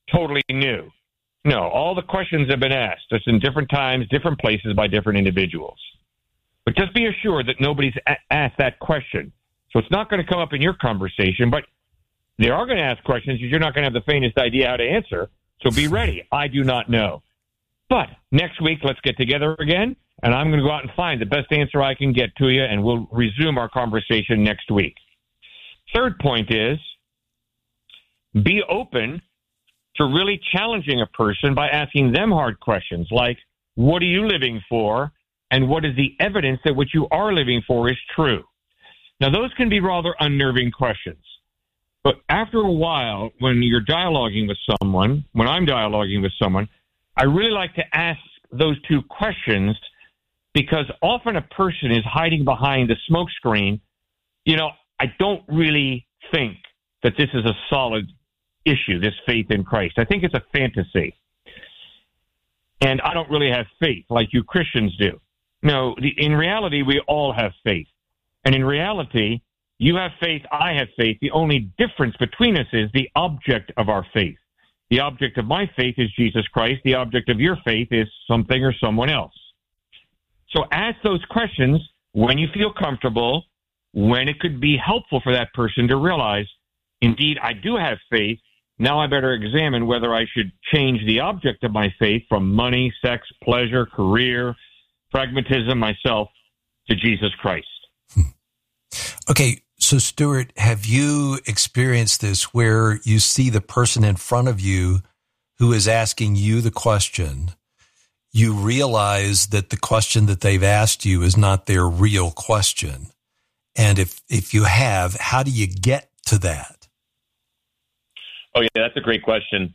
totally new. No, all the questions have been asked, just in different times, different places by different individuals. But just be assured that nobody's asked that question. So it's not going to come up in your conversation, but they are going to ask questions you're not going to have the faintest idea how to answer. So be ready. I do not know. But next week, let's get together again, and I'm going to go out and find the best answer I can get to you, and we'll resume our conversation next week. Third point is, be open to really challenging a person by asking them hard questions like, what are you living for? And what is the evidence that what you are living for is true? Now, those can be rather unnerving questions. But after a while, when you're dialoguing with someone, when I'm dialoguing with someone, I really like to ask those two questions because often a person is hiding behind a smoke screen. I don't really think that this is a solid issue, this faith in Christ. I think it's a fantasy. And I don't really have faith like you Christians do. No, in reality, we all have faith. And in reality, you have faith, I have faith. The only difference between us is the object of our faith. The object of my faith is Jesus Christ. The object of your faith is something or someone else. So ask those questions when you feel comfortable, when it could be helpful for that person to realize, indeed, I do have faith. Now I better examine whether I should change the object of my faith from money, sex, pleasure, career, pragmatism, myself, to Jesus Christ. Okay, so Stuart, have you experienced this where you see the person in front of you who is asking you the question, you realize that the question that they've asked you is not their real question? And if you have, how do you get to that? Oh, yeah, that's a great question.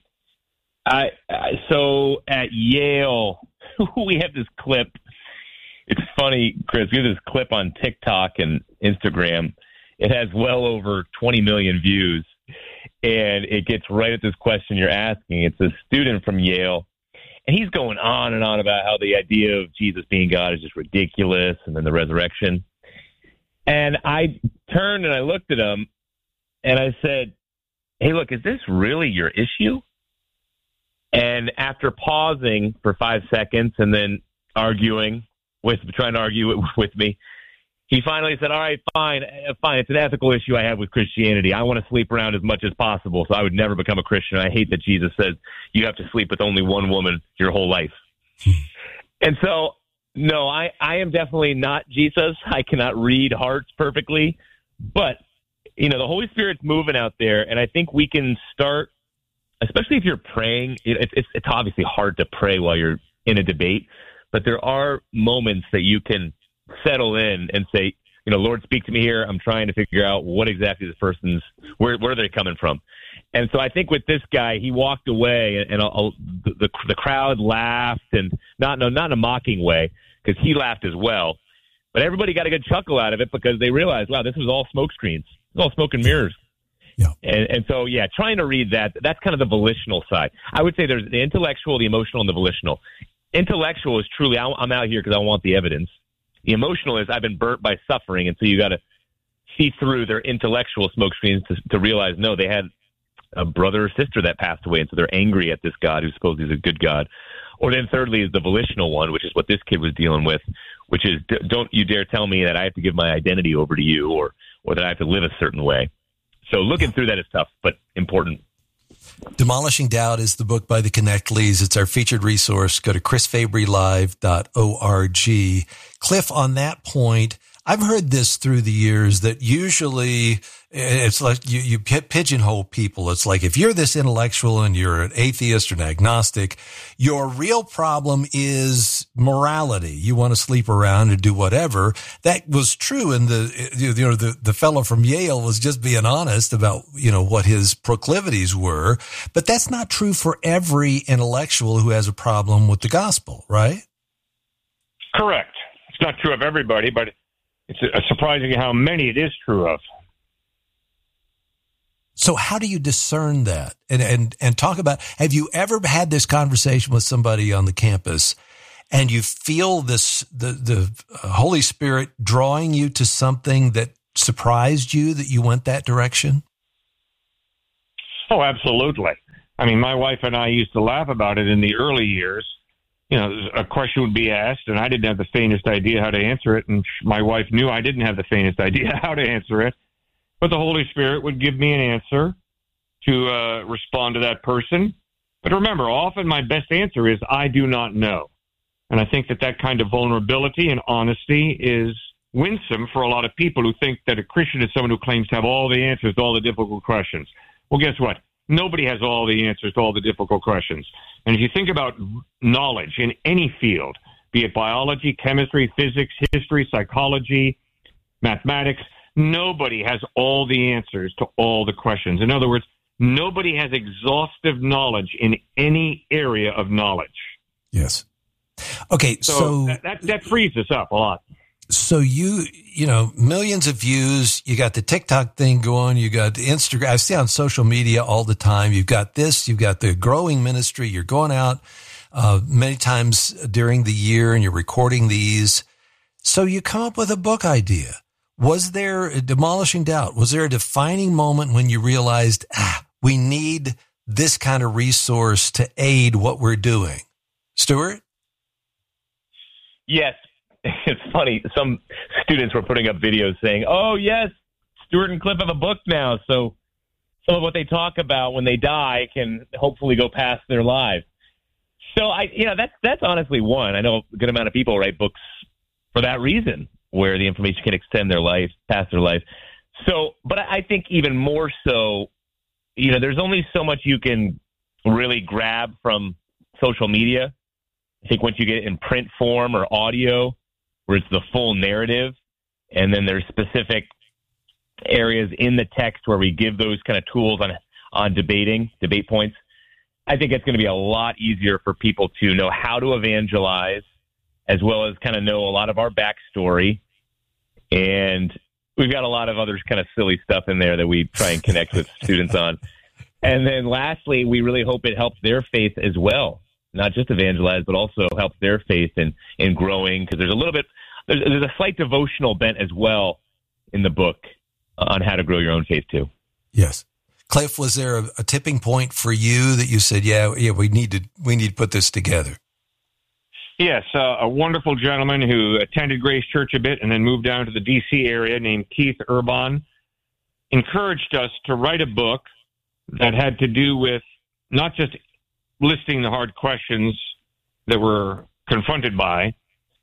So at Yale, we have this clip. It's funny, Chris. We have this clip on TikTok and Instagram. It has well over 20 million views, and it gets right at this question you're asking. It's a student from Yale, and he's going on and on about how the idea of Jesus being God is just ridiculous, and then the resurrection. And I turned and I looked at him, and I said, hey, look, is this really your issue? And after pausing for 5 seconds and then trying to argue with me, he finally said, all right, fine. It's an ethical issue I have with Christianity. I want to sleep around as much as possible, so I would never become a Christian. I hate that Jesus says you have to sleep with only one woman your whole life. And so, no, I am definitely not Jesus. I cannot read hearts perfectly. But, the Holy Spirit's moving out there, and I think we can start, especially if you're praying. It's obviously hard to pray while you're in a debate, but there are moments that you can settle in and say, Lord, speak to me here. I'm trying to figure out what exactly this person's, where are they coming from? And so I think with this guy, he walked away and the crowd laughed, and not in a mocking way, because he laughed as well. But everybody got a good chuckle out of it because they realized, wow, this was all smoke screens. It was all smoke and mirrors. Yeah. And so, yeah, trying to read that's kind of the volitional side. I would say there's the intellectual, the emotional, and the volitional. Intellectual is truly, I'm out here because I want the evidence. The emotional is I've been burnt by suffering, and so you got to see through their intellectual smoke screens to realize, no, they had a brother or sister that passed away, and so they're angry at this God who supposedly is a good God. Or then thirdly is the volitional one, which is what this kid was dealing with, which is don't you dare tell me that I have to give my identity over to you or that I have to live a certain way. So looking through that is tough, but important. Demolishing Doubt is the book by the Connectleys. It's our featured resource. Go to chrisfabrylive.org. Cliff, on that point, I've heard this through the years that usually it's like you pigeonhole people. It's like if you're this intellectual and you're an atheist or an agnostic, your real problem is morality. You want to sleep around and do whatever. That was true. And the fellow from Yale was just being honest about, what his proclivities were. But that's not true for every intellectual who has a problem with the gospel, right? Correct. It's not true of everybody, but it's surprising how many it is true of. So how do you discern that? And talk about, have you ever had this conversation with somebody on the campus and you feel the Holy Spirit drawing you to something that surprised you that you went that direction? Oh, absolutely. I mean, my wife and I used to laugh about it in the early years. You know, a question would be asked, and I didn't have the faintest idea how to answer it, and my wife knew I didn't have the faintest idea how to answer it. But the Holy Spirit would give me an answer to respond to that person. But remember, often my best answer is, I do not know. And I think that kind of vulnerability and honesty is winsome for a lot of people who think that a Christian is someone who claims to have all the answers to all the difficult questions. Well, guess what? Nobody has all the answers to all the difficult questions. And if you think about knowledge in any field, be it biology, chemistry, physics, history, psychology, mathematics, nobody has all the answers to all the questions. In other words, nobody has exhaustive knowledge in any area of knowledge. Yes. Okay, so that frees us up a lot. So you know, millions of views, you got the TikTok thing going, you got Instagram. I see on social media all the time. You've got this, you've got the growing ministry. You're going out many times during the year and you're recording these. So you come up with a book idea. Was there a demolishing doubt? Was there a defining moment when you realized, we need this kind of resource to aid what we're doing? Stuart? Yes. It's funny. Some students were putting up videos saying, oh, yes, Stuart and Cliff have a book now. So some of what they talk about when they die can hopefully go past their lives. So that's honestly one. I know a good amount of people write books for that reason, where the information can extend their life, past their life. So, but I think even more so, there's only so much you can really grab from social media. I think once you get it in print form or audio, where it's the full narrative, and then there's specific areas in the text where we give those kind of tools on debate points, I think it's going to be a lot easier for people to know how to evangelize, as well as kind of know a lot of our backstory. And we've got a lot of other kind of silly stuff in there that we try and connect with students on. And then lastly, we really hope it helps their faith as well. Not just evangelize, but also helps their faith in growing, because there's a slight devotional bent as well in the book on how to grow your own faith too. Yes. Cliff, was there a tipping point for you that you said, we need to put this together? Yes, a wonderful gentleman who attended Grace Church a bit and then moved down to the D.C. area named Keith Urban encouraged us to write a book that had to do with not just listing the hard questions that we're confronted by.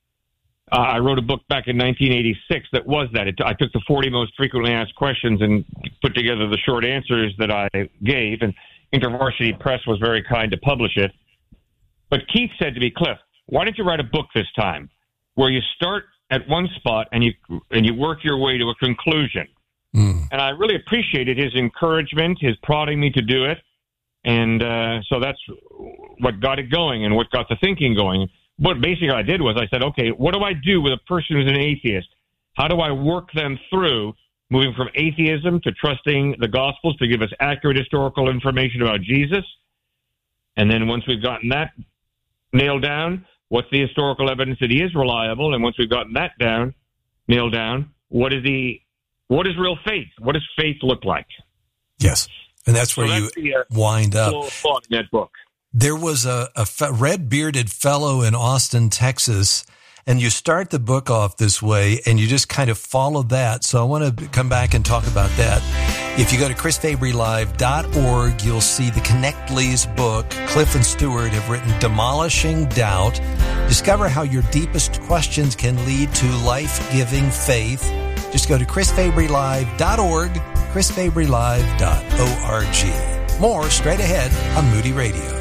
I wrote a book back in 1986 that was that. I took the 40 most frequently asked questions and put together the short answers that I gave, and InterVarsity Press was very kind to publish it. But Keith said to me, Cliff, why don't you write a book this time where you start at one spot and you work your way to a conclusion? And I really appreciated his encouragement, his prodding me to do it. And so that's what got it going and what got the thinking going. What basically I did was I said, okay, what do I do with a person who's an atheist? How do I work them through moving from atheism to trusting the Gospels to give us accurate historical information about Jesus? And then once we've gotten that nailed down, what's the historical evidence that he is reliable? And once we've gotten that nailed down, what is real faith? What does faith look like? Yes. And that's where you wind up. In that book. There was a red-bearded fellow in Austin, Texas, and you start the book off this way, and you just kind of follow that. So I want to come back and talk about that. If you go to chrisfabrylive.org, you'll see the Connectleys book. Cliff and Stuart have written Demolishing Doubt. Discover how your deepest questions can lead to life-giving faith. Just go to chrisfabrylive.org, chrisfabrylive.org. More straight ahead on Moody Radio.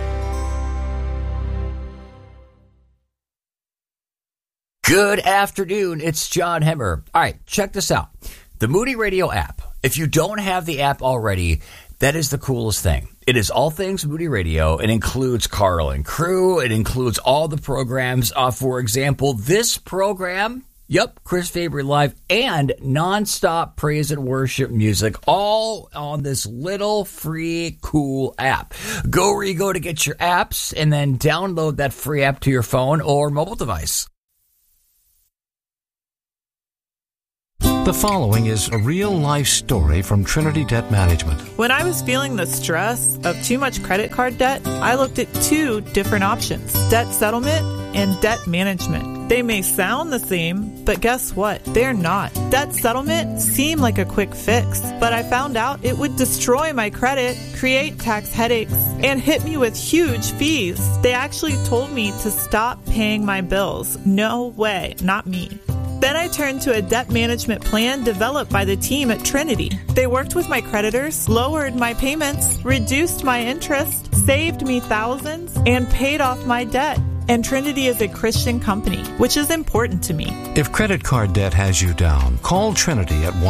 Good afternoon. It's John Hemmer. All right, check this out. The Moody Radio app. If you don't have the app already, that is the coolest thing. It is all things Moody Radio. It includes Carl and Crew. It includes all the programs. For example, this program, Chris Fabry Live, and nonstop praise and worship music, all on this little free, cool app. Go where you go to get your apps, and then download that free app to your phone or mobile device. The following is a real-life story from Trinity Debt Management. When I was feeling the stress of too much credit card debt, I looked at two different options: debt settlement and debt management. They may sound the same, but guess what? They're not. Debt settlement seemed like a quick fix, but I found out it would destroy my credit, create tax headaches, and hit me with huge fees. They actually told me to stop paying my bills. No way, not me. Then I turned to a debt management plan developed by the team at Trinity. They worked with my creditors, lowered my payments, reduced my interest, saved me thousands, and paid off my debt. And Trinity is a Christian company, which is important to me. If credit card debt has you down, call Trinity at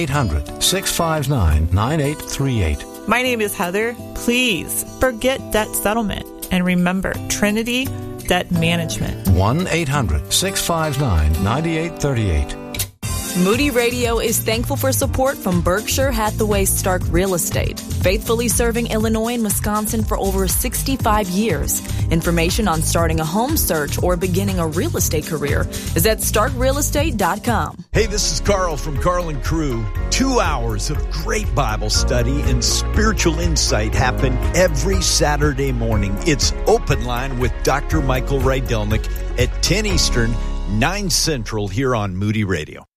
1-800-659-9838. My name is Heather. Please forget debt settlement and remember Trinity Debt Management. 1-800-659-9838. Moody Radio is thankful for support from Berkshire Hathaway Stark Real Estate, faithfully serving Illinois and Wisconsin for over 65 years. Information on starting a home search or beginning a real estate career is at starkrealestate.com. Hey, this is Carl from Carl and Crew. 2 hours of great Bible study and spiritual insight happen every Saturday morning. It's Open Line with Dr. Michael Rydelnik at 10 Eastern, 9 Central here on Moody Radio.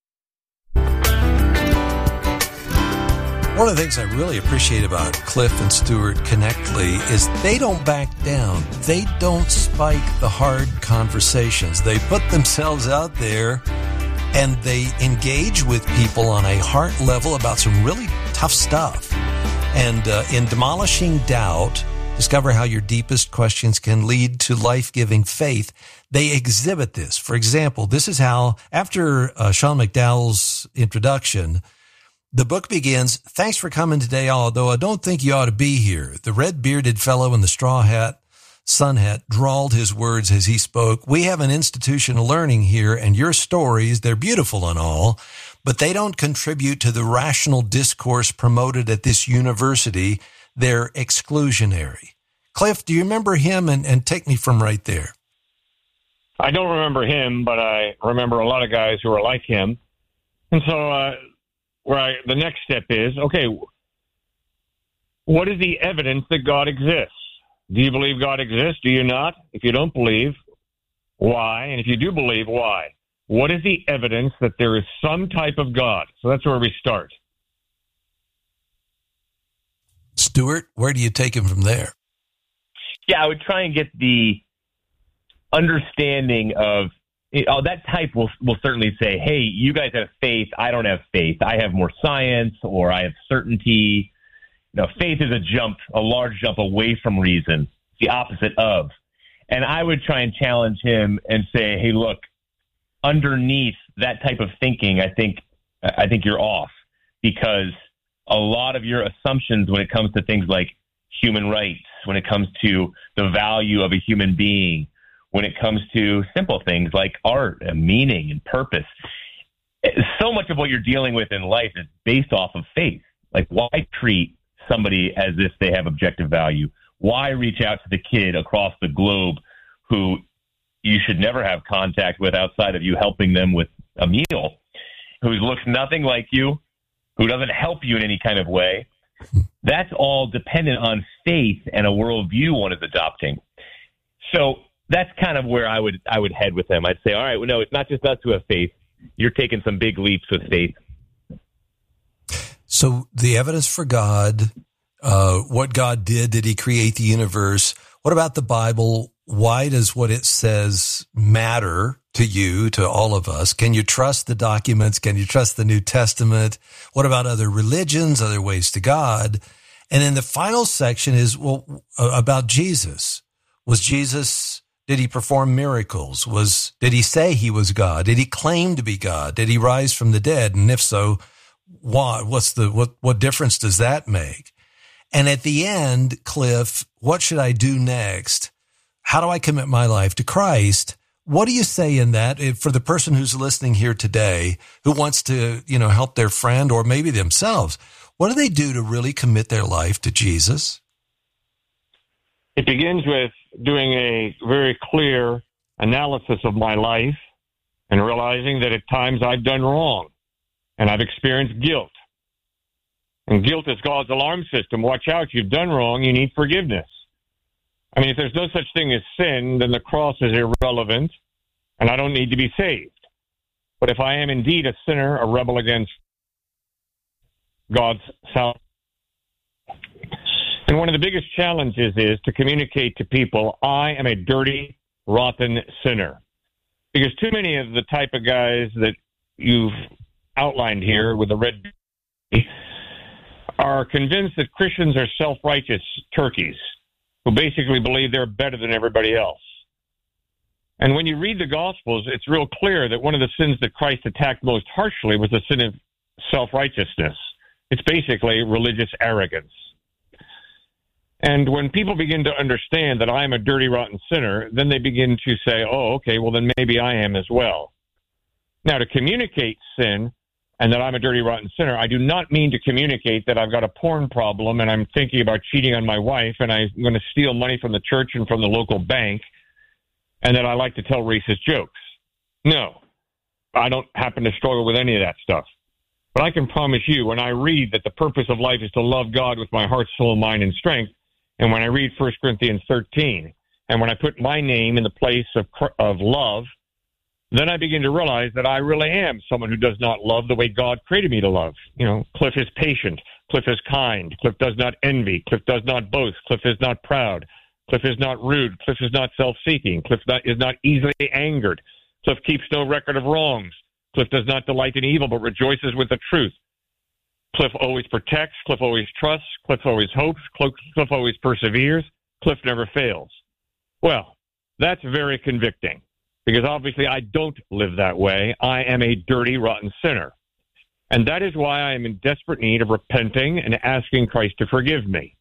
One of the things I really appreciate about Cliff and Stuart Connectly is they don't back down. They don't spike the hard conversations. They put themselves out there and they engage with people on a heart level about some really tough stuff. And in Demolishing Doubt, discover how your deepest questions can lead to life-giving faith. They exhibit this. For example, this is how, after Sean McDowell's introduction, the book begins, "Thanks for coming today, although I don't think you ought to be here." The red-bearded fellow in the straw hat, sun hat, drawled his words as he spoke. "We have an institution of learning here, and your stories, they're beautiful and all, but they don't contribute to the rational discourse promoted at this university. They're exclusionary." Cliff, do you remember him? And take me from right there. I don't remember him, but I remember a lot of guys who are like him. And so the next step is, okay, what is the evidence that God exists? Do you believe God exists? Do you not? If you don't believe, why? And if you do believe, why? What is the evidence that there is some type of God? So that's where we start. Stuart, where do you take him from there? Yeah, I would try and get the understanding of, that type will certainly say, hey, you guys have faith, I don't have faith. I have more science, or I have certainty. Faith is a large jump away from reason, the opposite of. And I would try and challenge him and say, hey, look, underneath that type of thinking, I think you're off, because a lot of your assumptions when it comes to things like human rights, when it comes to the value of a human being, when it comes to simple things like art and meaning and purpose, so much of what you're dealing with in life is based off of faith. Like, why treat somebody as if they have objective value? Why reach out to the kid across the globe who you should never have contact with outside of you helping them with a meal, who looks nothing like you, who doesn't help you in any kind of way? That's all dependent on faith and a worldview one is adopting. So that's kind of where I would head with them. I'd say, all right, well, no, it's not just us who have faith. You're taking some big leaps with faith. So the evidence for God, what God did he create the universe? What about the Bible? Why does what it says matter to you, to all of us? Can you trust the documents? Can you trust the New Testament? What about other religions, other ways to God? And then the final section is, about Jesus. Did he perform miracles? Did he say he was God? Did he claim to be God? Did he rise from the dead? And if so, why? What difference does that make? And at the end, Cliff, what should I do next? How do I commit my life to Christ? What do you say in that for the person who's listening here today who wants to, help their friend or maybe themselves? What do they do to really commit their life to Jesus? It begins with doing a very clear analysis of my life and realizing that at times I've done wrong. And I've experienced guilt. And guilt is God's alarm system. Watch out, you've done wrong, you need forgiveness. I mean, if there's no such thing as sin, then the cross is irrelevant, and I don't need to be saved. But if I am indeed a sinner, a rebel against God's salvation, and one of the biggest challenges is to communicate to people, I am a dirty, rotten sinner. Because too many of the type of guys that you've outlined here with the red are convinced that Christians are self-righteous turkeys who basically believe they're better than everybody else. And when you read the Gospels, it's real clear that one of the sins that Christ attacked most harshly was the sin of self-righteousness. It's basically religious arrogance. And when people begin to understand that I am a dirty, rotten sinner, then they begin to say, oh, okay, well, then maybe I am as well. Now, to communicate sin and that I'm a dirty, rotten sinner, I do not mean to communicate that I've got a porn problem and I'm thinking about cheating on my wife and I'm going to steal money from the church and from the local bank and that I like to tell racist jokes. No, I don't happen to struggle with any of that stuff. But I can promise you, when I read that the purpose of life is to love God with my heart, soul, mind, and strength, and when I read 1 Corinthians 13, and when I put my name in the place of love, then I begin to realize that I really am someone who does not love the way God created me to love. You know, Cliff is patient. Cliff is kind. Cliff does not envy. Cliff does not boast. Cliff is not proud. Cliff is not rude. Cliff is not self-seeking. Cliff is not easily angered. Cliff keeps no record of wrongs. Cliff does not delight in evil, but rejoices with the truth. Cliff always protects. Cliff always trusts. Cliff always hopes. Cliff always perseveres. Cliff never fails. Well, that's very convicting because obviously I don't live that way. I am a dirty, rotten sinner. And that is why I am in desperate need of repenting and asking Christ to forgive me.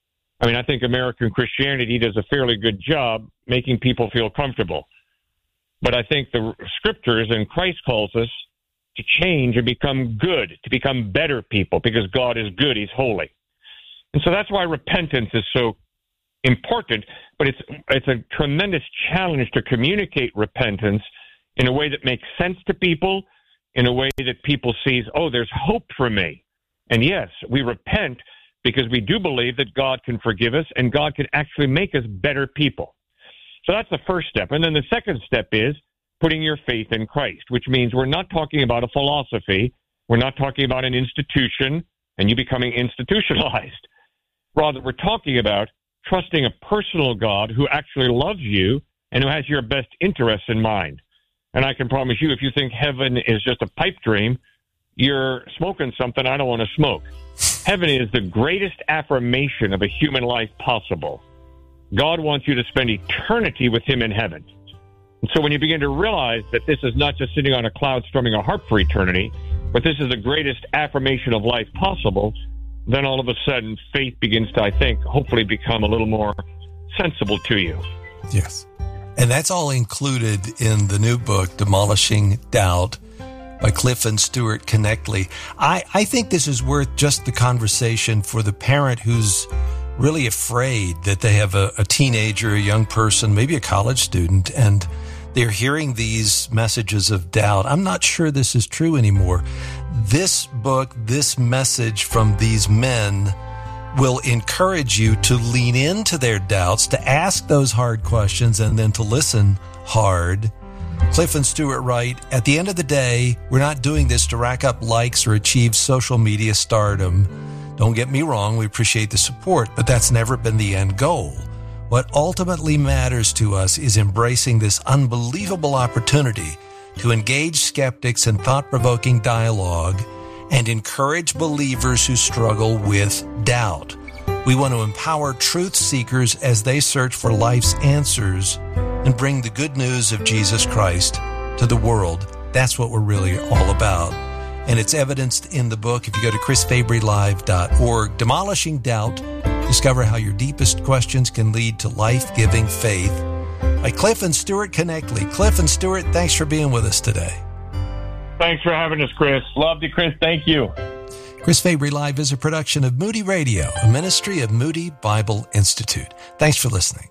I mean, I think American Christianity does a fairly good job making people feel comfortable. But I think the scriptures and Christ calls us to change and become good, to become better people, because God is good, He's holy. And so that's why repentance is so important, but it's a tremendous challenge to communicate repentance in a way that makes sense to people, in a way that people sees, oh, there's hope for me. And yes, we repent because we do believe that God can forgive us and God can actually make us better people. So that's the first step. And then the second step is putting your faith in Christ, which means we're not talking about a philosophy. We're not talking about an institution and you becoming institutionalized. Rather, we're talking about trusting a personal God who actually loves you and who has your best interests in mind. And I can promise you, if you think heaven is just a pipe dream, you're smoking something I don't want to smoke. Heaven is the greatest affirmation of a human life possible. God wants you to spend eternity with Him in heaven. And so when you begin to realize that this is not just sitting on a cloud strumming a harp for eternity, but this is the greatest affirmation of life possible, then all of a sudden faith begins to, I think, hopefully become a little more sensible to you. Yes. And that's all included in the new book, Demolishing Doubt, by Cliff and Stuart Connectley. I think this is worth just the conversation for the parent who's really afraid that they have a teenager, a young person, maybe a college student, and they're hearing these messages of doubt. I'm not sure this is true anymore. This book, this message from these men will encourage you to lean into their doubts, to ask those hard questions, and then to listen hard. Cliff and Stuart write, at the end of the day, we're not doing this to rack up likes or achieve social media stardom. Don't get me wrong, we appreciate the support, but that's never been the end goal. What ultimately matters to us is embracing this unbelievable opportunity to engage skeptics in thought-provoking dialogue and encourage believers who struggle with doubt. We want to empower truth seekers as they search for life's answers and bring the good news of Jesus Christ to the world. That's what we're really all about. And it's evidenced in the book. If you go to chrisfabrylive.org, Demolishing Doubt, discover how your deepest questions can lead to life-giving faith, by Cliff and Stuart Connectley. Cliff and Stuart, thanks for being with us today. Thanks for having us, Chris. Loved it, Chris. Thank you. Chris Fabry Live is a production of Moody Radio, a ministry of Moody Bible Institute. Thanks for listening.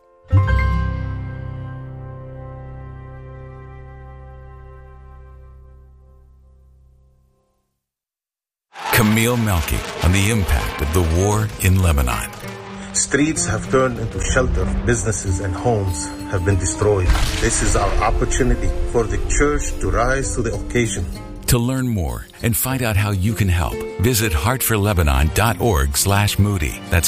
Camille Melky on the impact of the war in Lebanon. Streets have turned into shelter. Businesses and homes have been destroyed. This is our opportunity for the church to rise to the occasion. To learn more and find out how you can help, visit heartforlebanon.org/Moody. That's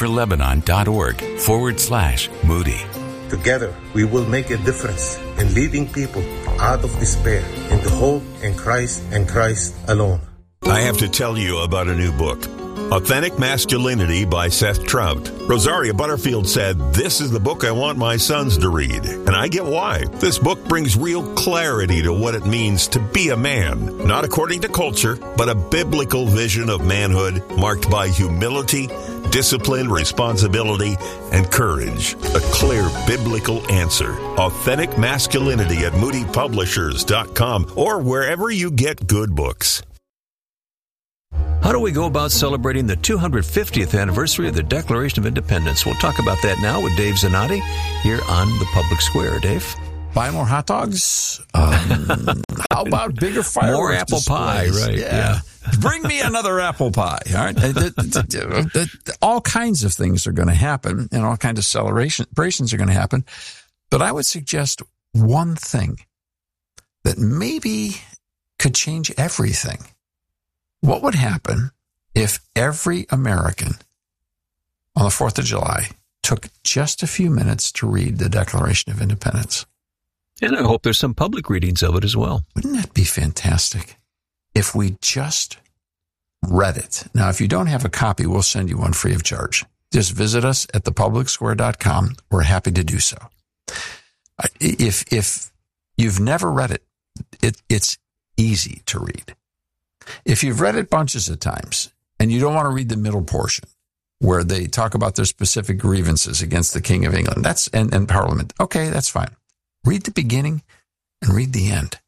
heartforlebanon.org/Moody. Together, we will make a difference in leading people out of despair into hope in Christ and Christ alone. I have to tell you about a new book, Authentic Masculinity by Seth Trout. Rosaria Butterfield said, "This is the book I want my sons to read." And I get why. This book brings real clarity to what it means to be a man. Not according to culture, but a biblical vision of manhood marked by humility, discipline, responsibility, and courage. A clear biblical answer. Authentic Masculinity at moodypublishers.com or wherever you get good books. How do we go about celebrating the 250th anniversary of the Declaration of Independence? We'll talk about that now with Dave Zanotti here on the Public Square. Dave? Buy more hot dogs? How about bigger fireworks? More apple pie, right. Yeah. Bring me another apple pie. All right. All kinds of things are going to happen, and all kinds of celebrations are going to happen. But I would suggest one thing that maybe could change everything. What would happen if every American on the 4th of July took just a few minutes to read the Declaration of Independence? And I hope there's some public readings of it as well. Wouldn't that be fantastic if we just read it? Now, if you don't have a copy, we'll send you one free of charge. Just visit us at thepublicsquare.com. We're happy to do so. If you've never read it, it's easy to read. If you've read it bunches of times and you don't want to read the middle portion where they talk about their specific grievances against the King of England and Parliament, okay, that's fine. Read the beginning and read the end.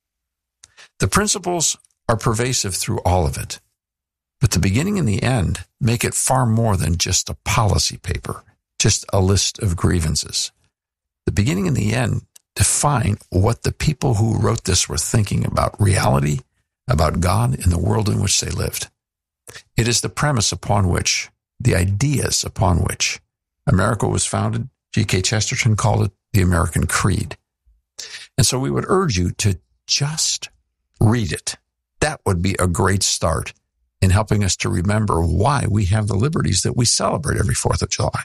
The principles are pervasive through all of it, but the beginning and the end make it far more than just a policy paper, just a list of grievances. The beginning and the end define what the people who wrote this were thinking about reality, about God and the world in which they lived. It is the premise upon which, the ideas upon which America was founded. G.K. Chesterton called it the American Creed. And so we would urge you to just read it. That would be a great start in helping us to remember why we have the liberties that we celebrate every 4th of July.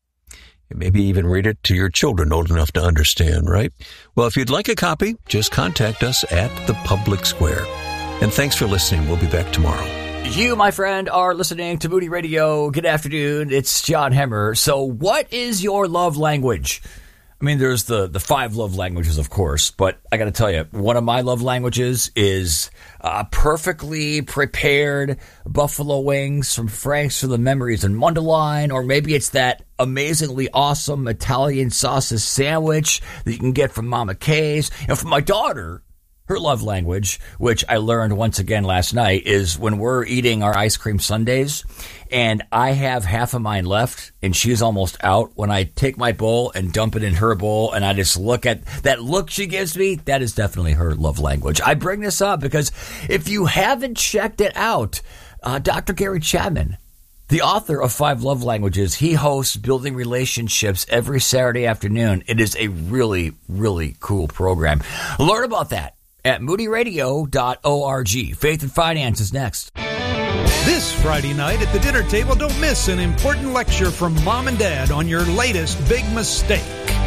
Maybe even read it to your children old enough to understand, right? Well, if you'd like a copy, just contact us at the Public Square. And thanks for listening. We'll be back tomorrow. You, my friend, are listening to Moody Radio. Good afternoon. It's John Hemmer. So what is your love language? I mean, there's the 5 love languages, of course, but I got to tell you, one of my love languages is perfectly prepared buffalo wings from Frank's for the Memories in Mundelein, or maybe it's that amazingly awesome Italian sausage sandwich that you can get from Mama Kay's. And for my daughter, her love language, which I learned once again last night, is when we're eating our ice cream sundaes and I have half of mine left and she's almost out, when I take my bowl and dump it in her bowl and I just look at that look she gives me, that is definitely her love language. I bring this up because if you haven't checked it out, Dr. Gary Chapman, the author of 5 Love Languages, he hosts Building Relationships every Saturday afternoon. It is a really, really cool program. Learn about that at moodyradio.org. Faith and Finance is next. This Friday night at the dinner table, don't miss an important lecture from Mom and Dad on your latest big mistake.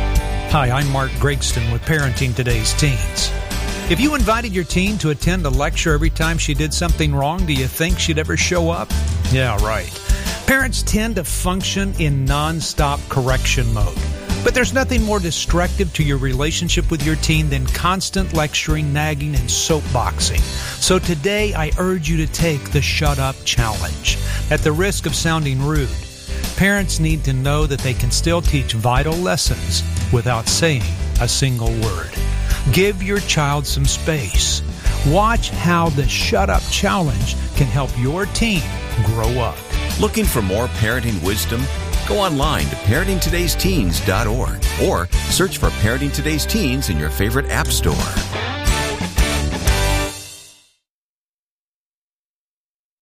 Hi, I'm Mark Gregston with Parenting Today's Teens. If you invited your teen to attend a lecture every time she did something wrong, do you think she'd ever show up? Yeah, right. Parents tend to function in nonstop correction mode. But there's nothing more destructive to your relationship with your teen than constant lecturing, nagging, and soapboxing. So today, I urge you to take the Shut Up Challenge. At the risk of sounding rude, parents need to know that they can still teach vital lessons without saying a single word. Give your child some space. Watch how the Shut Up Challenge can help your teen grow up. Looking for more parenting wisdom? Go online to parentingtodaysteens.org or search for Parenting Today's Teens in your favorite app store.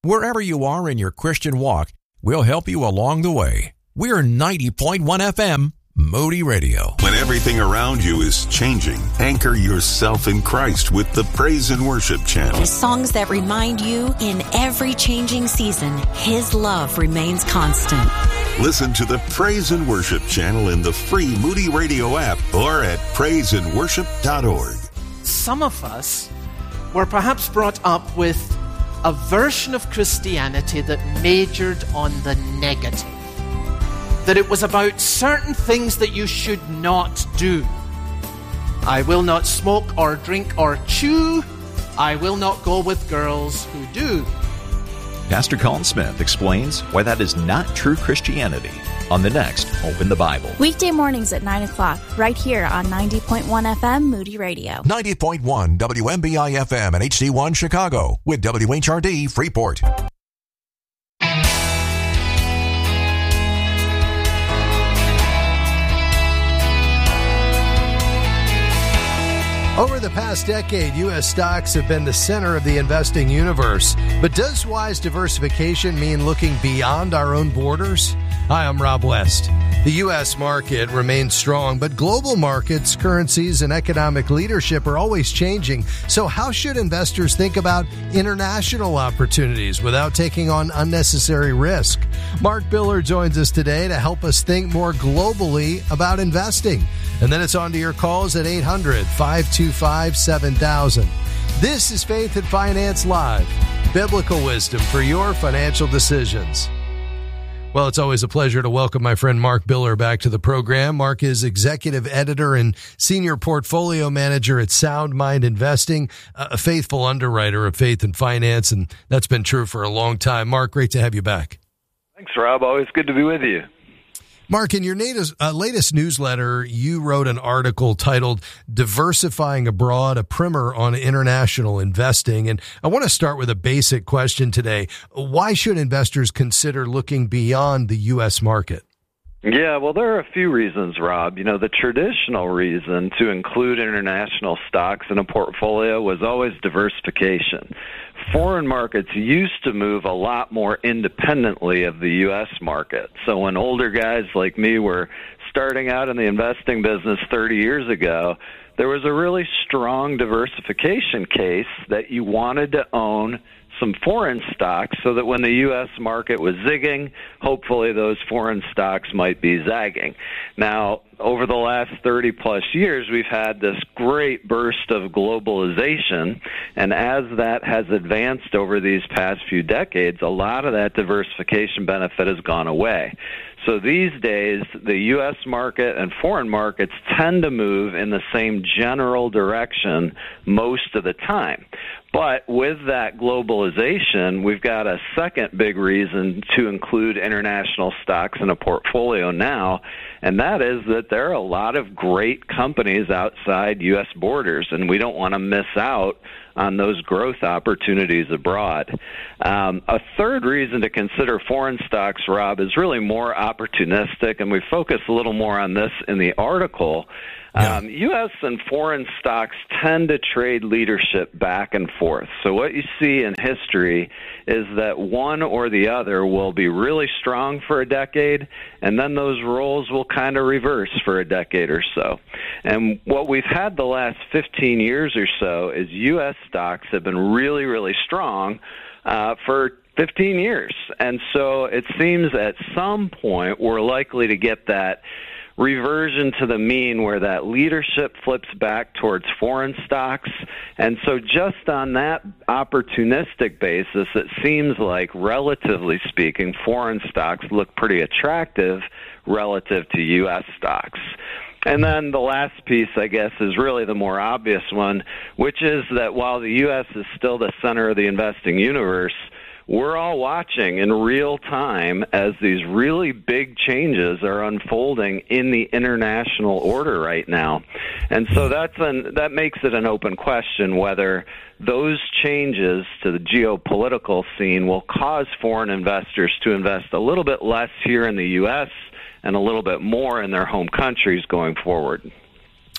Wherever you are in your Christian walk, we'll help you along the way. We're 90.1 FM, Moody Radio. When everything around you is changing, anchor yourself in Christ with the Praise and Worship channel. Songs that remind you in every changing season, His love remains constant. Listen to the Praise and Worship channel in the free Moody Radio app or at praiseandworship.org. Some of us were perhaps brought up with a version of Christianity that majored on the negative. That it was about certain things that you should not do. I will not smoke or drink or chew. I will not go with girls who do. Pastor Colin Smith explains why that is not true Christianity on the next Open the Bible. Weekday mornings at 9 o'clock, right here on 90.1 FM Moody Radio. 90.1 WMBI FM and HD1 Chicago with WHRD Freeport. Over the past decade, U.S. stocks have been the center of the investing universe. But does wise diversification mean looking beyond our own borders? Hi, I'm Rob West. The U.S. market remains strong, but global markets, currencies, and economic leadership are always changing. So how should investors think about international opportunities without taking on unnecessary risk? Mark Biller joins us today to help us think more globally about investing. And then it's on to your calls at 800-525-7000. This is Faith and Finance Live, biblical wisdom for your financial decisions. Well, it's always a pleasure to welcome my friend Mark Biller back to the program. Mark is executive editor and senior portfolio manager at Sound Mind Investing, a faithful underwriter of Faith and Finance, and that's been true for a long time. Mark, great to have you back. Thanks, Rob. Always good to be with you. Mark, in your latest newsletter, you wrote an article titled Diversifying Abroad, a primer on international investing. And I want to start with a basic question today. Why should investors consider looking beyond the U.S. market? Yeah, well, there are a few reasons, Rob. You know, the traditional reason to include international stocks in a portfolio was always diversification. Foreign markets used to move a lot more independently of the U.S. market. So when older guys like me were starting out in the investing business 30 years ago, there was a really strong diversification case that you wanted to own some foreign stocks so that when the U.S. market was zigging, hopefully those foreign stocks might be zagging. Now, over the last 30-plus years, we've had this great burst of globalization, and as that has advanced over these past few decades, a lot of that diversification benefit has gone away. So these days, the U.S. market and foreign markets tend to move in the same general direction most of the time. But with that globalization, we've got a second big reason to include international stocks in a portfolio now, and that is that there are a lot of great companies outside U.S. borders, and we don't want to miss out on those growth opportunities abroad. A third reason to consider foreign stocks, Rob, is really more opportunistic, and we focus a little more on this in the article. U.S. and foreign stocks tend to trade leadership back and forth. So what you see in history is that one or the other will be really strong for a decade, and then those roles will kind of reverse for a decade or so. And what we've had the last 15 years or so is U.S. stocks have been really, really strong for 15 years. And so it seems at some point we're likely to get that reversion to the mean where that leadership flips back towards foreign stocks. And so just on that opportunistic basis, it seems like, relatively speaking, foreign stocks look pretty attractive relative to U.S. stocks. And then the last piece, I guess, is really the more obvious one, which is that while the U.S. is still the center of the investing universe, we're all watching in real time as these really big changes are unfolding in the international order right now. And so that makes it an open question whether those changes to the geopolitical scene will cause foreign investors to invest a little bit less here in the U.S. and a little bit more in their home countries going forward.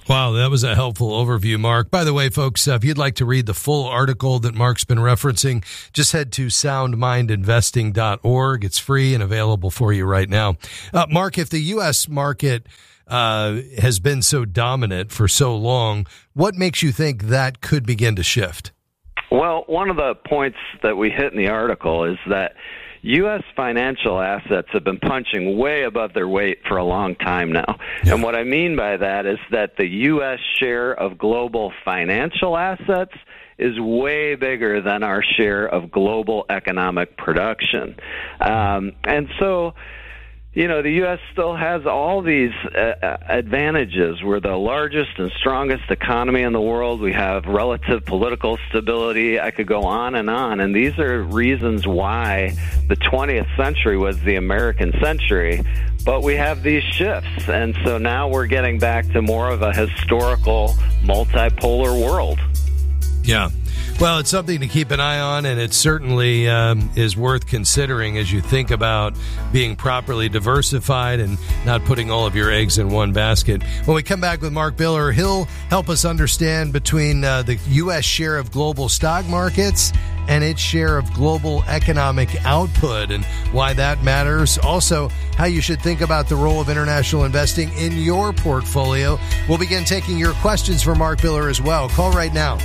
Wow, that was a helpful overview, Mark. By the way, folks, if you'd like to read the full article that Mark's been referencing, just head to soundmindinvesting.org. It's free and available for you right now. Mark, if the U.S. market has been so dominant for so long, what makes you think that could begin to shift? Well, one of the points that we hit in the article is that U.S. financial assets have been punching way above their weight for a long time now. Yeah. And what I mean by that is that the U.S. share of global financial assets is way bigger than our share of global economic production. And so, you know, the U.S. still has all these advantages. We're the largest and strongest economy in the world. We have relative political stability. I could go on. And these are reasons why the 20th century was the American century. But we have these shifts. And so now we're getting back to more of a historical multipolar world. Yeah. Well, it's something to keep an eye on, and it certainly is worth considering as you think about being properly diversified and not putting all of your eggs in one basket. When we come back with Mark Biller, he'll help us understand between the U.S. share of global stock markets and its share of global economic output and why that matters. Also, how you should think about the role of international investing in your portfolio. We'll begin taking your questions for Mark Biller as well. Call right now,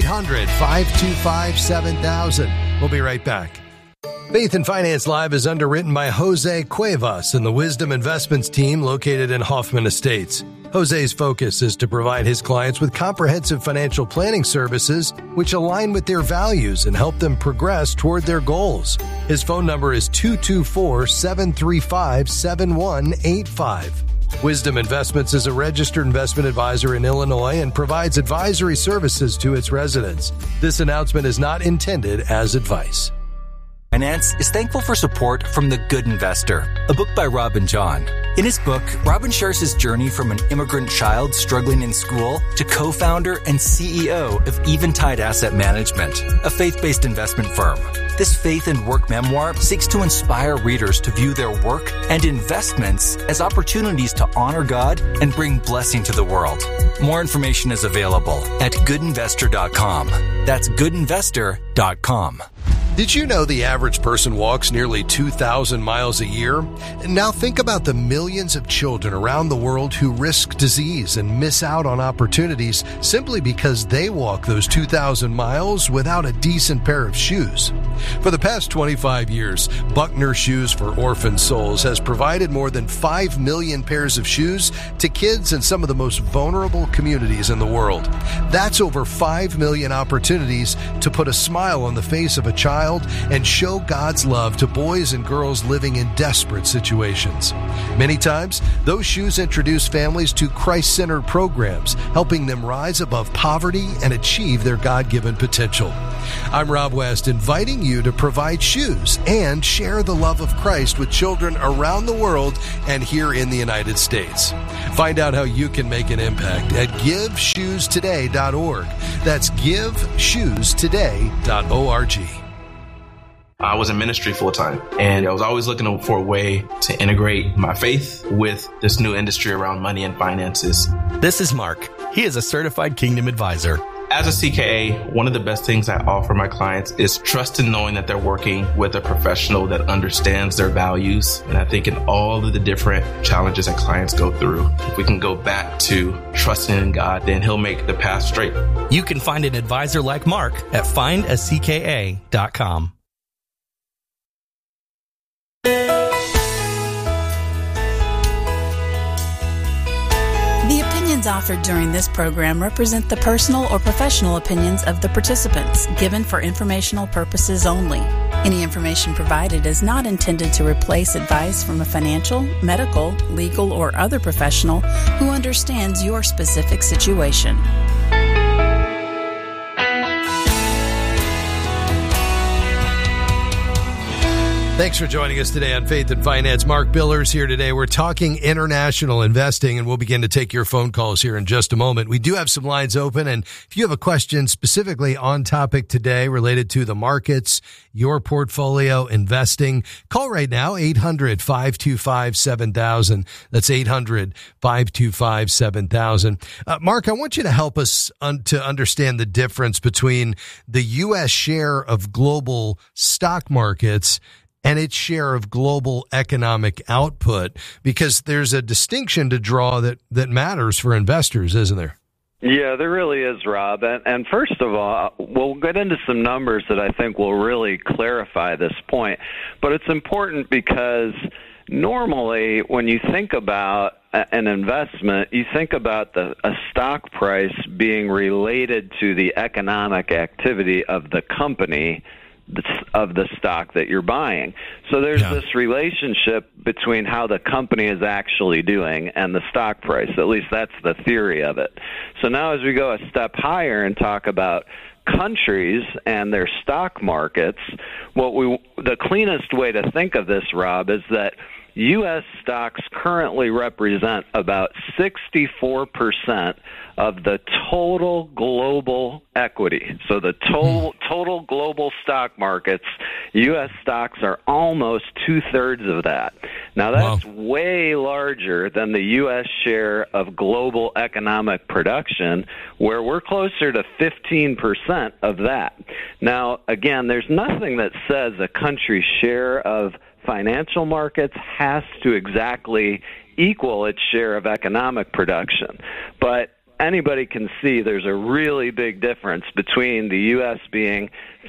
800-525-7000. We'll be right back. Faith and Finance Live is underwritten by Jose Cuevas and the Wisdom Investments team located in Hoffman Estates. Jose's focus is to provide his clients with comprehensive financial planning services which align with their values and help them progress toward their goals. His phone number is 224-735-7185. Wisdom Investments is a registered investment advisor in Illinois and provides advisory services to its residents. This announcement is not intended as advice. Finance is thankful for support from The Good Investor, a book by Robin John. In his book, Robin shares his journey from an immigrant child struggling in school to co-founder and CEO of Eventide Asset Management, a faith-based investment firm. This faith and work memoir seeks to inspire readers to view their work and investments as opportunities to honor God and bring blessing to the world. More information is available at goodinvestor.com. That's goodinvestor.com. Did you know the average person walks nearly 2,000 miles a year? And now think about the millions of children around the world who risk disease and miss out on opportunities simply because they walk those 2,000 miles without a decent pair of shoes. For the past 25 years, Buckner Shoes for Orphan Souls has provided more than 5 million pairs of shoes to kids in some of the most vulnerable communities in the world. That's over 5 million opportunities to put a smile on the face of a child and show God's love to boys and girls living in desperate situations. Many times, those shoes introduce families to Christ-centered programs, helping them rise above poverty and achieve their God-given potential. I'm Rob West, inviting you to provide shoes and share the love of Christ with children around the world and here in the United States. Find out how you can make an impact at GiveShoesToday.org. That's GiveShoesToday.org. I was in ministry full time, and I was always looking for a way to integrate my faith with this new industry around money and finances. This is Mark. He is a certified Kingdom advisor. As a CKA, one of the best things I offer my clients is trust in knowing that they're working with a professional that understands their values. And I think in all of the different challenges that clients go through, if we can go back to trusting in God, then He'll make the path straight. You can find an advisor like Mark at findacka.com. The opinions offered during this program represent the personal or professional opinions of the participants, given for informational purposes only. Any information provided is not intended to replace advice from a financial, medical, legal, or other professional who understands your specific situation. Thanks for joining us today on Faith and Finance. Mark Billers here today. We're talking international investing, and we'll begin to take your phone calls here in just a moment. We do have some lines open, and if you have a question specifically on topic today related to the markets, your portfolio, investing, call right now, 800-525-7000. That's 800-525-7000. Mark, I want you to help us to understand the difference between the U.S. share of global stock markets and its share of global economic output, because there's a distinction to draw that matters for investors, isn't there? Yeah, there really is, Rob. And first of all, we'll get into some numbers that I think will really clarify this point. But it's important because normally when you think about an investment, you think about a stock price being related to the economic activity of the company of the stock that you're buying. So there's this relationship between how the company is actually doing and the stock price. At least that's the theory of it. So now as we go a step higher and talk about countries and their stock markets, the cleanest way to think of this, Rob, is that U.S. stocks currently represent about 64% of the total global equity. So the total global stock markets, U.S. stocks are almost two-thirds of that. Now, that's way larger than the U.S. share of global economic production, where we're closer to 15% of that. Now, again, there's nothing that says a country's share of financial markets has to exactly equal its share of economic production. But anybody can see there's a really big difference between the U.S. being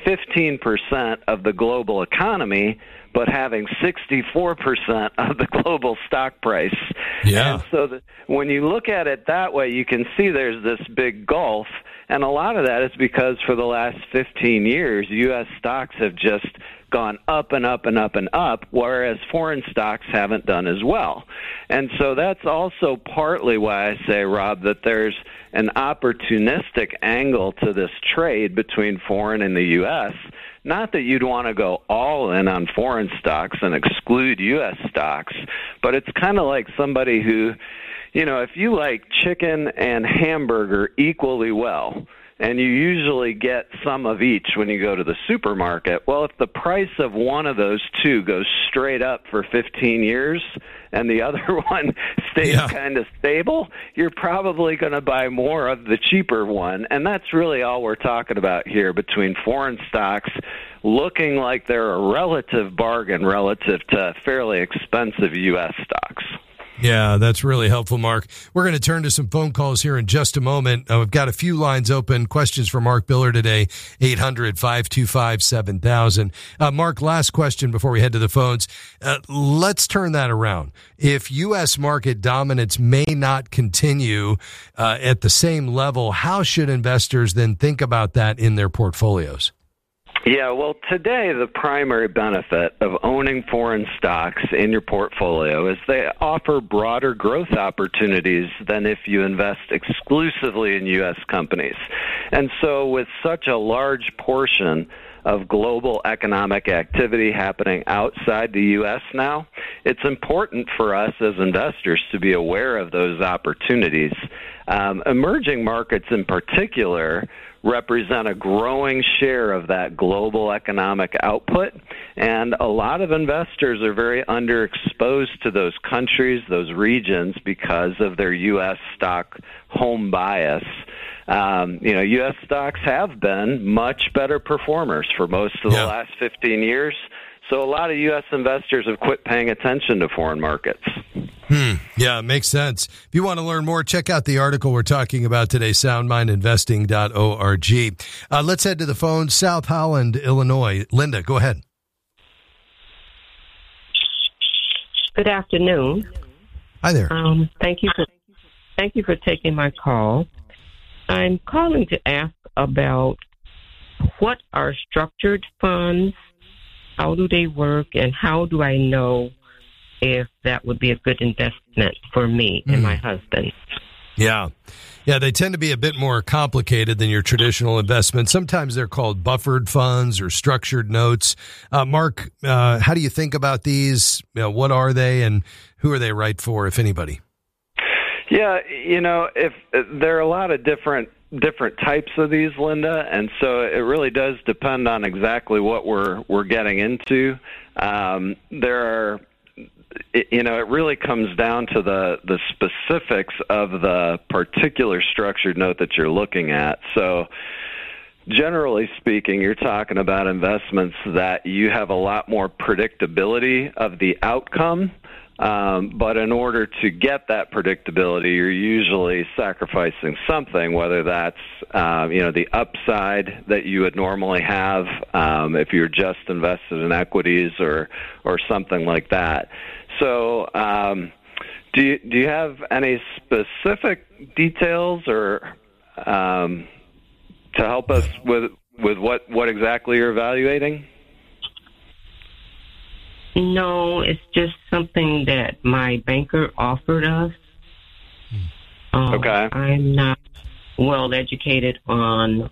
15% of the global economy but having 64% of the global stock price. Yeah. And so when you look at it that way, you can see there's this big gulf. And a lot of that is because for the last 15 years, U.S. stocks have just gone up and up and up and up, whereas foreign stocks haven't done as well. And so that's also partly why I say, Rob, that there's an opportunistic angle to this trade between foreign and the U.S. Not that you'd want to go all in on foreign stocks and exclude U.S. stocks, but it's kind of like somebody who, if you like chicken and hamburger equally well, and you usually get some of each when you go to the supermarket. Well, if the price of one of those two goes straight up for 15 years and the other one stays kind of stable, you're probably going to buy more of the cheaper one. And that's really all we're talking about here between foreign stocks looking like they're a relative bargain relative to fairly expensive U.S. stocks. Yeah, that's really helpful, Mark. We're going to turn to some phone calls here in just a moment. We've got a few lines open. Questions for Mark Biller today, 800-525-7000. Mark, last question before we head to the phones. Let's turn that around. If U.S. market dominance may not continue at the same level, how should investors then think about that in their portfolios? Yeah, well, today the primary benefit of owning foreign stocks in your portfolio is they offer broader growth opportunities than if you invest exclusively in U.S. companies. And so with such a large portion of global economic activity happening outside the U.S. now, it's important for us as investors to be aware of those opportunities. Emerging markets in particular represent a growing share of that global economic output, and a lot of investors are very underexposed to those countries, those regions, because of their U.S. stock home bias. U.S. stocks have been much better performers for most of the last 15 years, so a lot of U.S. investors have quit paying attention to foreign markets. Yeah, it makes sense. If you want to learn more, check out the article we're talking about today, soundmindinvesting.org. Let's head to the phone. South Holland, Illinois. Linda, go ahead. Good afternoon. Hi there. Thank you for taking my call. I'm calling to ask about what are structured funds, how do they work, and how do I know if that would be a good investment for me and my husband? Yeah. Yeah, they tend to be a bit more complicated than your traditional investments. Sometimes they're called buffered funds or structured notes. Mark, how do you think about these? What are they, and who are they right for, if anybody? Yeah, if there are a lot of different types of these, Linda, and so it really does depend on exactly what we're getting into. It really comes down to the specifics of the particular structured note that you're looking at. So generally speaking, you're talking about investments that you have a lot more predictability of the outcome. But in order to get that predictability, you're usually sacrificing something, whether that's, the upside that you would normally have if you're just invested in equities or something like that. So do you have any specific details or to help us with what exactly you're evaluating? No, it's just something that my banker offered us. Okay. I'm not well educated on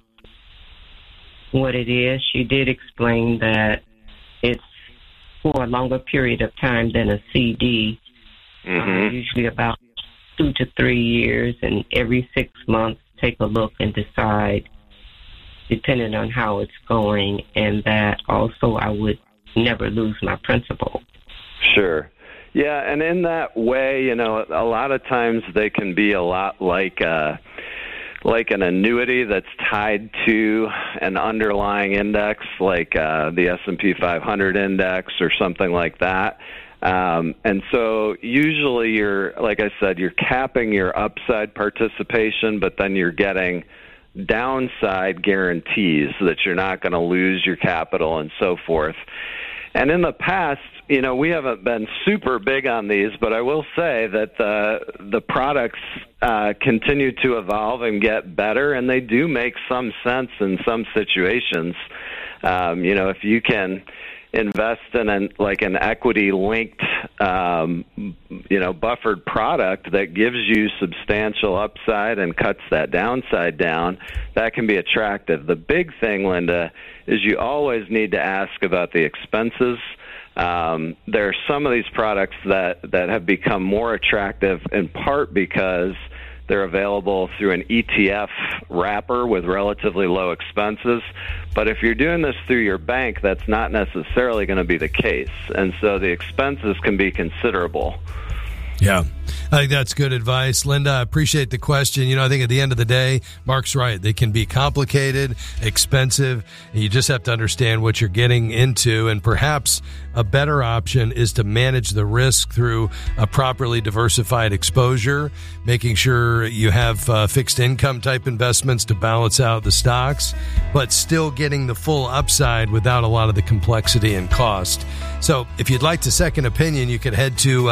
what it is. She did explain that it's for a longer period of time than a CD, usually about 2 to 3 years, and every 6 months take a look and decide, depending on how it's going, and that also I would never lose my principal. Sure. Yeah, and in that way, a lot of times they can be a lot like an annuity that's tied to an underlying index, like the S&P 500 index or something like that. And so usually like I said, you're capping your upside participation, but then you're getting downside guarantees that you're not going to lose your capital and so forth. And in the past, we haven't been super big on these, but I will say that the products continue to evolve and get better, and they do make some sense in some situations. If you can invest in an equity-linked, buffered product that gives you substantial upside and cuts that downside down, that can be attractive. The big thing, Linda, is you always need to ask about the expenses. There are some of these products that have become more attractive in part because they're available through an ETF wrapper with relatively low expenses. But if you're doing this through your bank, that's not necessarily going to be the case. And so the expenses can be considerable. Yeah, I think that's good advice. Linda, I appreciate the question. I think at the end of the day, Mark's right. They can be complicated, expensive, and you just have to understand what you're getting into. And perhaps a better option is to manage the risk through a properly diversified exposure, making sure you have fixed income type investments to balance out the stocks, but still getting the full upside without a lot of the complexity and cost. So if you'd like to second opinion, you can head to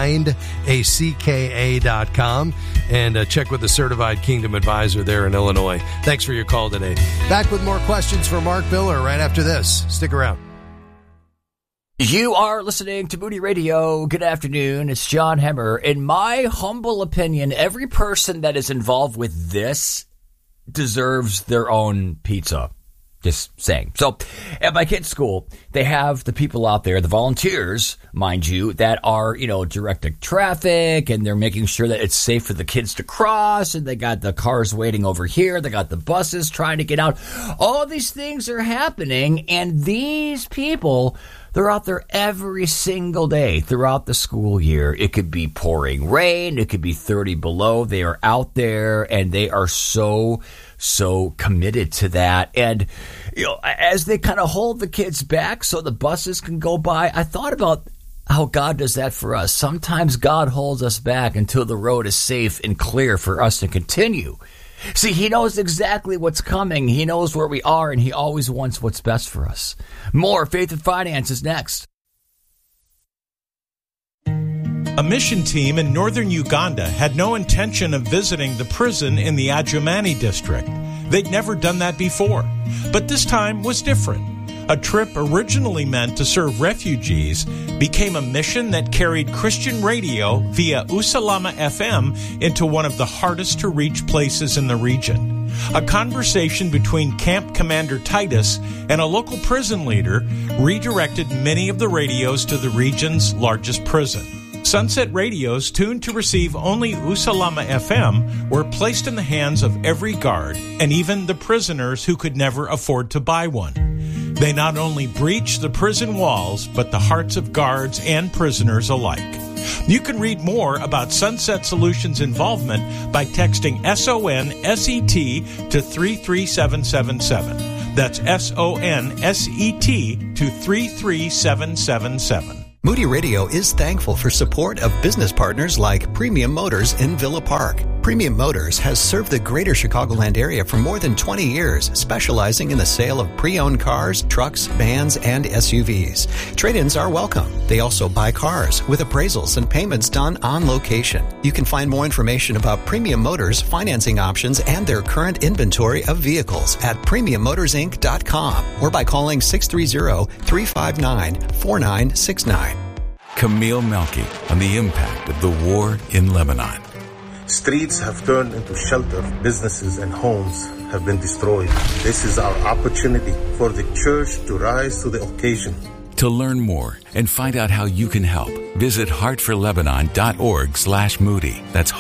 findacka.com and check with a certified Kingdom advisor there in Illinois. Thanks for your call today. Back with more questions for Mark Biller right after this. Stick around. You are listening to Moody Radio. Good afternoon. It's John Hemmer. In my humble opinion, every person that is involved with this deserves their own pizza. Just saying. So at my kids' school, they have the people out there, the volunteers, mind you, that are, directing traffic, and they're making sure that it's safe for the kids to cross, and they got the cars waiting over here. They got the buses trying to get out. All these things are happening, and these people, they're out there every single day throughout the school year. It could be pouring rain. It could be 30 below. They are out there, and they are so committed to that. And, as they kind of hold the kids back so the buses can go by, I thought about how God does that for us. Sometimes God holds us back until the road is safe and clear for us to continue. See, he knows exactly what's coming. He knows where we are, and he always wants what's best for us. More Faith and Finance is next. A mission team in northern Uganda had no intention of visiting the prison in the Adjumani district. They'd never done that before. But this time was different. A trip originally meant to serve refugees became a mission that carried Christian radio via Usalama FM into one of the hardest to reach places in the region. A conversation between Camp Commander Titus and a local prison leader redirected many of the radios to the region's largest prison. Sunset radios tuned to receive only Usalama FM were placed in the hands of every guard and even the prisoners who could never afford to buy one. They not only breached the prison walls, but the hearts of guards and prisoners alike. You can read more about Sunset Solutions' involvement by texting SONSET to 33777. That's SONSET to 33777. Moody Radio is thankful for support of business partners like Premium Motors in Villa Park. Premium Motors has served the greater Chicagoland area for more than 20 years, specializing in the sale of pre-owned cars, trucks, vans, and SUVs. Trade-ins are welcome. They also buy cars with appraisals and payments done on location. You can find more information about Premium Motors financing options and their current inventory of vehicles at PremiumMotorsInc.com or by calling 630-359-4969. Camille Melky on the impact of the war in Lebanon. Streets have turned into shelter. Businesses and homes have been destroyed. This is our opportunity for the church to rise to the occasion. To learn more and find out how you can help, visit heartforlebanon.org/Moody. That's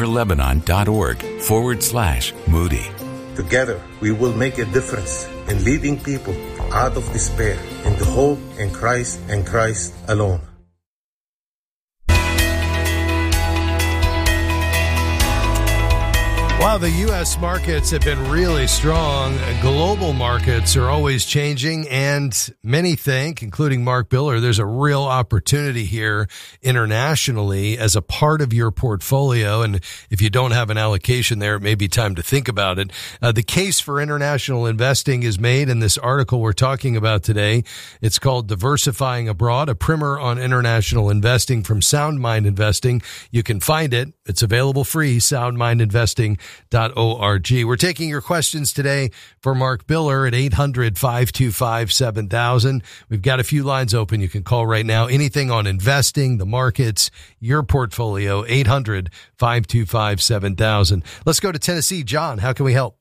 heartforlebanon.org/Moody. Together, we will make a difference in leading people out of despair into hope in Christ and Christ alone. Wow, the U.S. markets have been really strong. Global markets are always changing, and many think, including Mark Biller, there's a real opportunity here internationally as a part of your portfolio. And if you don't have an allocation there, it may be time to think about it. The case for international investing is made in this article we're talking about today. It's called Diversifying Abroad, a primer on international investing from Sound Mind Investing. You can find it. It's available free, soundmindinvesting.org. We're taking your questions today for Mark Biller at 800-525-7000. We've got a few lines open. You can call right now. Anything on investing, the markets, your portfolio, 800-525-7000. Let's go to Tennessee. John, how can we help?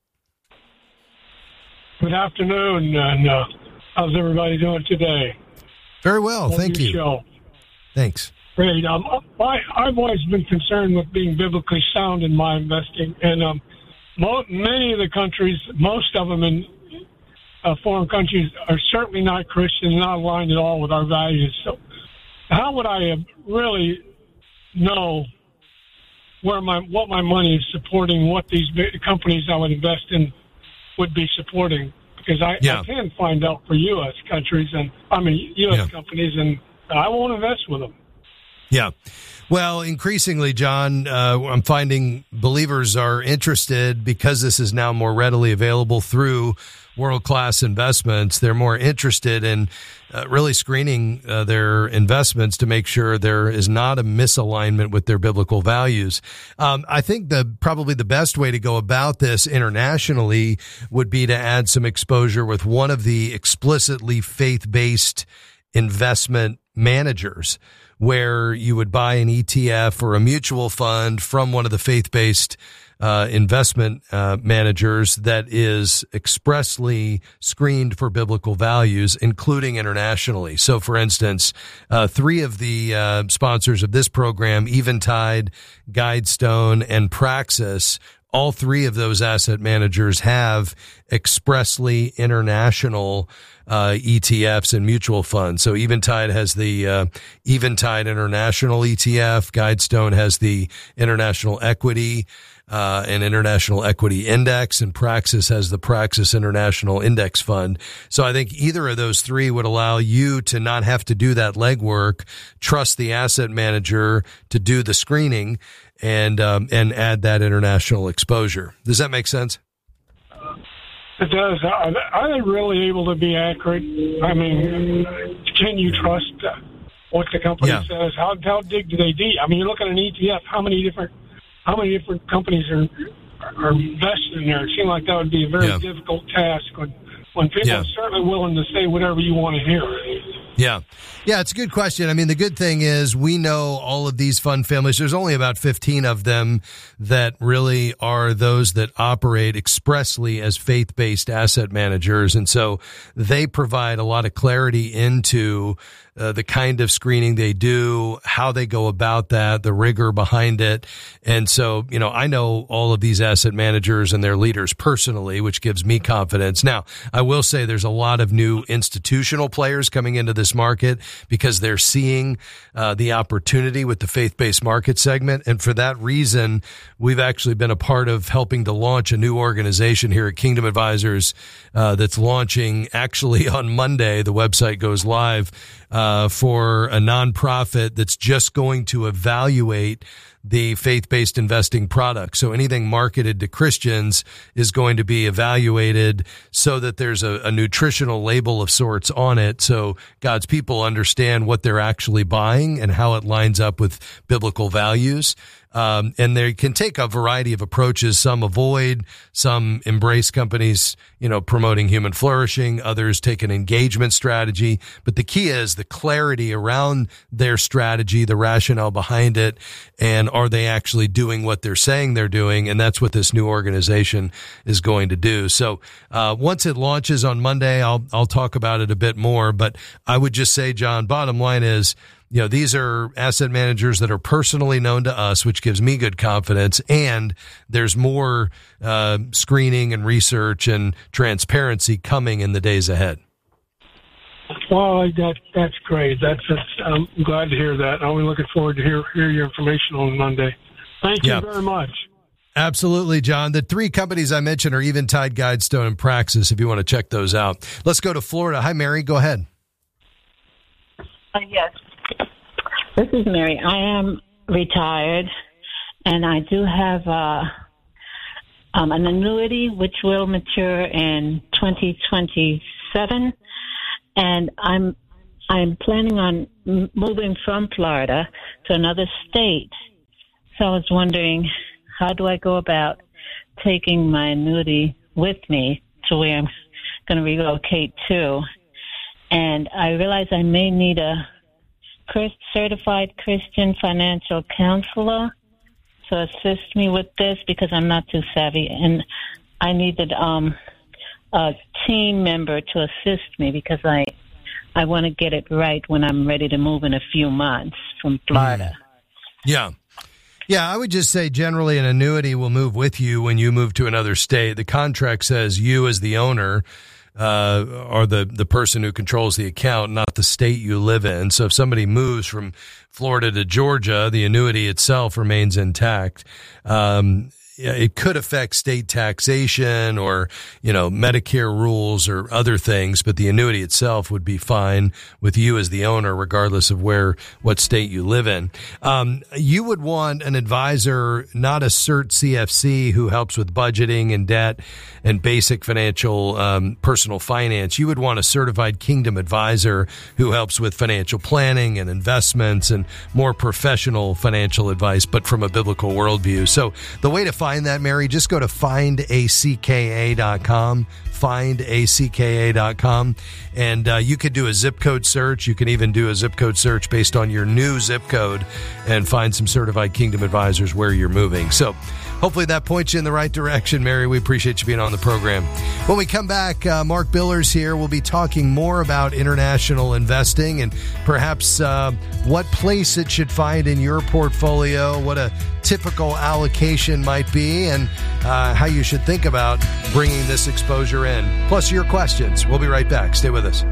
Good afternoon, and how's everybody doing today? Very well, thank you. Show. Thanks. Great. I've always been concerned with being biblically sound in my investing, and many of the countries, most of them in foreign countries, are certainly not Christian, not aligned at all with our values. So how would I really know what my money is supporting, what these companies I would invest in would be supporting? Because I can find out for U.S. countries, U.S. companies, and I won't invest with them. Yeah. Well, increasingly, John, I'm finding believers are interested because this is now more readily available through world-class investments. They're more interested in really screening their investments to make sure there is not a misalignment with their biblical values. I think probably the best way to go about this internationally would be to add some exposure with one of the explicitly faith-based investment managers, where you would buy an ETF or a mutual fund from one of the faith-based investment managers that is expressly screened for biblical values, including internationally. So, for instance, three of the sponsors of this program, Eventide, Guidestone, and Praxis, all three of those asset managers have expressly international ETFs and mutual funds. So Eventide has the Eventide International ETF. Guidestone has the International Equity and International Equity Index, and Praxis has the Praxis International Index Fund. So I think either of those three would allow you to not have to do that legwork, trust the asset manager to do the screening, and add that international exposure. Does that make sense? It does. Are they really able to be accurate? I mean, can you trust what the company says? How big do they dig? I mean, you look at an ETF. How many different companies are invested in there? It seems like that would be a very difficult task when people are certainly willing to say whatever you want to hear. Yeah. Yeah, it's a good question. I mean, the good thing is we know all of these fund families. There's only about 15 of them that really are those that operate expressly as faith-based asset managers. And so they provide a lot of clarity into the kind of screening they do, how they go about that, the rigor behind it. And so, you know, I know all of these asset managers and their leaders personally, which gives me confidence. Now, I will say there's a lot of new institutional players coming into this market because they're seeing the opportunity with the faith-based market segment. And for that reason, we've actually been a part of helping to launch a new organization here at Kingdom Advisors that's launching actually on Monday. The website goes live for a nonprofit that's just going to evaluate the faith-based investing product. So anything marketed to Christians is going to be evaluated so that there's a nutritional label of sorts on it, so God's people understand what they're actually buying and how it lines up with biblical values. And they can take a variety of approaches. Some avoid, some embrace companies, you know, promoting human flourishing. Others take an engagement strategy. But the key is the clarity around their strategy, the rationale behind it, and are they actually doing what they're saying they're doing? And that's what this new organization is going to do. So once it launches on Monday, I'll talk about it a bit more. But I would just say, John, bottom line is, you know, these are asset managers that are personally known to us, which gives me good confidence. And there's more screening and research and transparency coming in the days ahead. Well, that's great. I'm glad to hear that. I'll be looking forward to hear your information on Monday. Thank you very much. Absolutely, John. The three companies I mentioned are Eventide, Guidestone, and Praxis, if you want to check those out. Let's go to Florida. Hi, Mary. Go ahead. Yes. This is Mary. I am retired, and I do have an annuity which will mature in 2027, and I'm planning on moving from Florida to another state. So I was wondering, how do I go about taking my annuity with me to where I'm going to relocate to? And I realize I may need a certified Christian financial counselor to assist me with this because I'm not too savvy, and I needed a team member to assist me because I want to get it right when I'm ready to move in a few months from Florida. Yeah, I would just say generally an annuity will move with you when you move to another state. The contract says you as the owner or the person who controls the account, not the state you live in. So if somebody moves from Florida to Georgia, the annuity itself remains intact. It could affect state taxation or, you know, Medicare rules or other things, but the annuity itself would be fine with you as the owner, regardless of what state you live in. You would want an advisor, not a cert CFC who helps with budgeting and debt and basic financial, personal finance. You would want a certified Kingdom advisor who helps with financial planning and investments and more professional financial advice, but from a biblical worldview. So the way to find that, Mary, just go to findacka.com, findacka.com, and you could do a zip code search. You can even do a zip code search based on your new zip code and find some certified Kingdom advisors where you're moving. So hopefully that points you in the right direction, Mary. We appreciate you being on the program. When we come back, Mark Billers here. We'll be talking more about international investing and perhaps what place it should find in your portfolio, what a typical allocation might be, and how you should think about bringing this exposure in. Plus your questions. We'll be right back. Stay with us.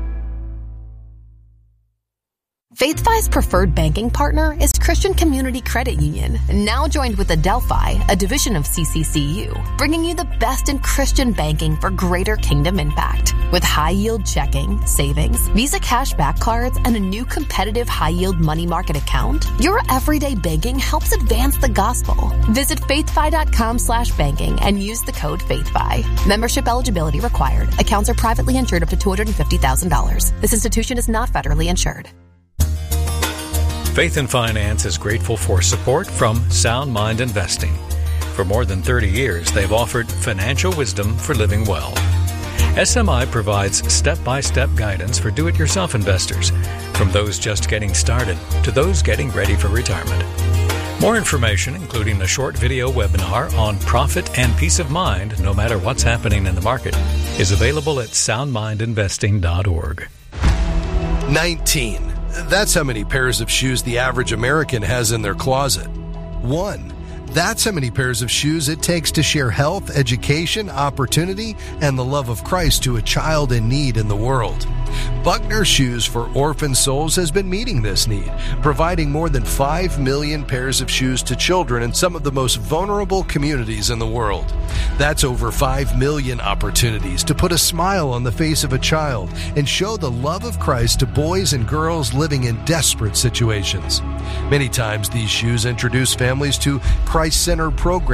FaithFi's preferred banking partner is Christian Community Credit Union, now joined with Adelphi, a division of CCCU, bringing you the best in Christian banking for greater kingdom impact. With high-yield checking, savings, Visa cashback cards, and a new competitive high-yield money market account, your everyday banking helps advance the gospel. Visit faithfi.com/banking and use the code FaithFi. Membership eligibility required. Accounts are privately insured up to $250,000. This institution is not federally insured. Faith and Finance is grateful for support from Sound Mind Investing. For more than 30 years, they've offered financial wisdom for living well. SMI provides step-by-step guidance for do-it-yourself investors, from those just getting started to those getting ready for retirement. More information, including a short video webinar on profit and peace of mind no matter what's happening in the market, is available at soundmindinvesting.org. 19. That's how many pairs of shoes the average American has in their closet. 1. That's how many pairs of shoes it takes to share health, education, opportunity, and the love of Christ to a child in need in the world. Buckner Shoes for Orphan Souls has been meeting this need, providing more than 5 million pairs of shoes to children in some of the most vulnerable communities in the world. That's over 5 million opportunities to put a smile on the face of a child and show the love of Christ to boys and girls living in desperate situations. Many times these shoes introduce families to Christ-centered programs